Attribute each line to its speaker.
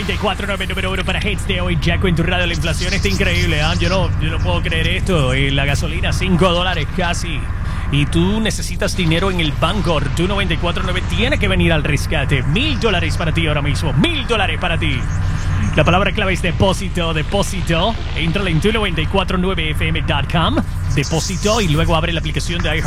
Speaker 1: 94.9 número uno para hits de hoy. Jacko en tu radio. La inflación está increíble, ¿eh? Yo no puedo creer esto. La gasolina, $5 casi. Y tú necesitas dinero en el banco. Tu 94.9 tiene que venir al rescate. $1,000 para ti ahora mismo. $1,000 para ti. La palabra clave es depósito. Entra en tu 949fm.com. Depósito y luego abre la aplicación de iHeart